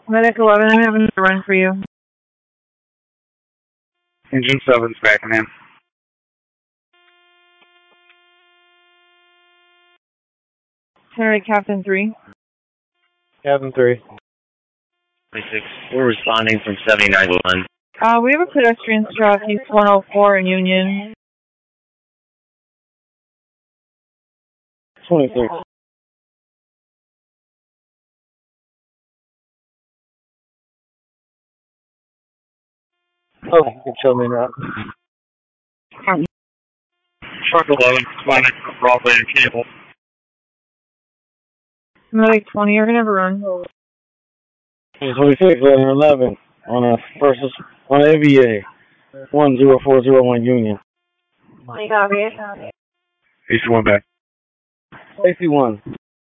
Medic 11, I'm having a run for you. Engine 7's backing in. Sorry, Captain 3. Captain 3. 26. We're responding from 79-1. We have a pedestrian stop, East 104 in Union. 26. Oh, you can show me that. Truck 11, responding from Broadway and Cable. Medic 20, you're gonna have a run. 26, 11 on a versus on AVA 10401 Union. You copy it? AC1 back. AC1.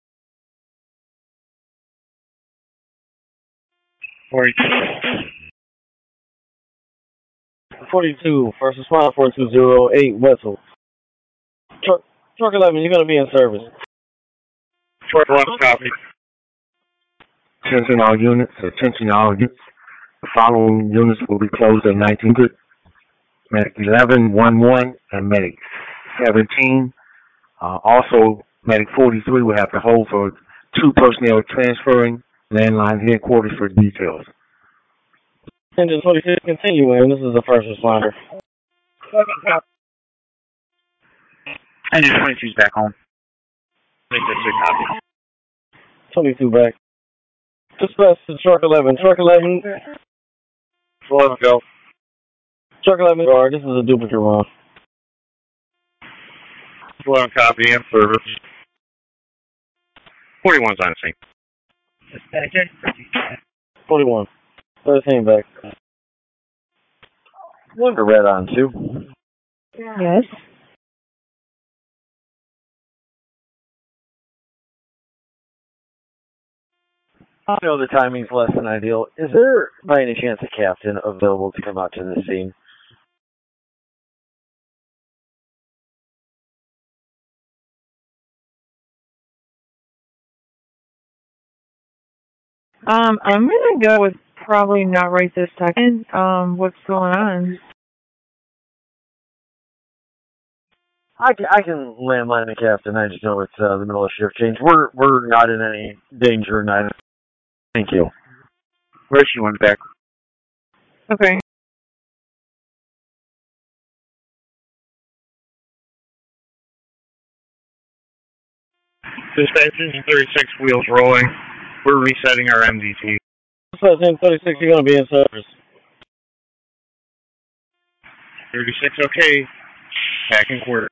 42 first responder 4208 Wetzel. Truck 11, you're gonna be in service. Truck 11, copy. Attention all units. Attention all units. The following units will be closed at 1900. Medic 11, 11, and Medic 17. Also, Medic 43 will have to hold for 2 personnel transferring landline headquarters for details. Engine 26, continuing. This is the first responder. Engine 22's back home. 22 back. Dispatch to truck 11. Truck 11. 11, go. Truck 11, guard. This is a duplicate run. 11, copy, in service. 41's on the scene. 41. 13 back. Wonder red on 2. Yes. I know the timing's less than ideal. Is there, by any chance, a captain available to come out to the scene? I'm gonna go with probably not right this second. What's going on? I can landline the captain. I just know it's the middle of shift change. We're not in any danger, neither. Thank you. Where's she went back? Okay. Dispatch, engine 36, wheels rolling. We're resetting our MDT. Dispatch, 36, you're going to be in service. 36, okay. Back in quarter.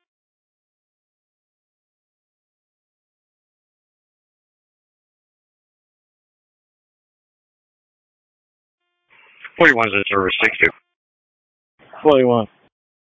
41's in service, 6-2. 41.